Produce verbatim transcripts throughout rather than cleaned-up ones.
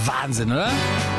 Wahnsinn, oder?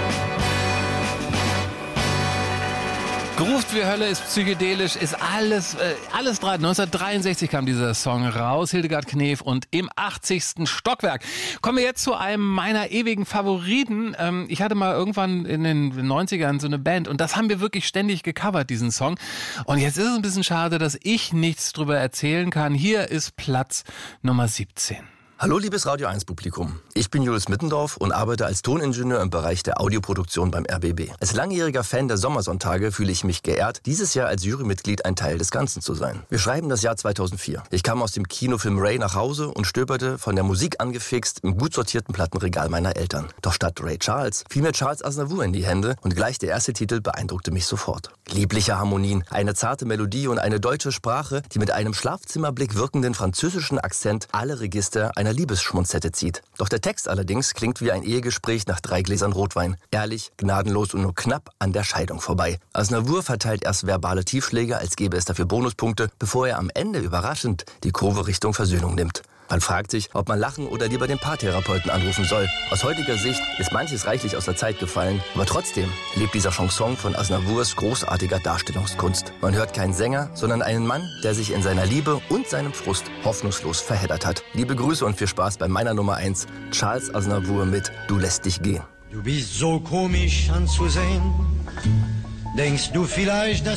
Geruft wie Hölle, ist psychedelisch, ist alles, äh, alles dran. neunzehnhundertdreiundsechzig kam dieser Song raus, Hildegard Knef, und im achtzigsten Stockwerk. Kommen wir jetzt zu einem meiner ewigen Favoriten. Ähm, ich hatte mal irgendwann in den neunzigern so eine Band und das haben wir wirklich ständig gecovert, diesen Song. Und jetzt ist es ein bisschen schade, dass ich nichts drüber erzählen kann. Hier ist Platz Nummer siebzehn. Hallo liebes Radio eins Publikum, ich bin Julius Mittendorf und arbeite als Toningenieur im Bereich der Audioproduktion beim R B B. Als langjähriger Fan der Sommersonntage fühle ich mich geehrt, dieses Jahr als Jurymitglied ein Teil des Ganzen zu sein. Wir schreiben das Jahr zweitausendvier. Ich kam aus dem Kinofilm Ray nach Hause und stöberte, von der Musik angefixt, im gut sortierten Plattenregal meiner Eltern. Doch statt Ray Charles fiel mir Charles Aznavour in die Hände und gleich der erste Titel beeindruckte mich sofort. Liebliche Harmonien, eine zarte Melodie und eine deutsche Sprache, die mit einem Schlafzimmerblick wirkenden französischen Akzent alle Register einer Liebesschmonzette zieht. Doch der Text allerdings klingt wie ein Ehegespräch nach drei Gläsern Rotwein. Ehrlich, gnadenlos und nur knapp an der Scheidung vorbei. Aznavour verteilt erst verbale Tiefschläge, als gäbe es dafür Bonuspunkte, bevor er am Ende überraschend die Kurve Richtung Versöhnung nimmt. Man fragt sich, ob man lachen oder lieber den Paartherapeuten anrufen soll. Aus heutiger Sicht ist manches reichlich aus der Zeit gefallen, aber trotzdem lebt dieser Chanson von Aznavours großartiger Darstellungskunst. Man hört keinen Sänger, sondern einen Mann, der sich in seiner Liebe und seinem Frust hoffnungslos verheddert hat. Liebe Grüße und viel Spaß bei meiner Nummer eins, Charles Aznavour mit Du lässt dich gehen. Du bist so komisch anzusehen, denkst du vielleicht, dass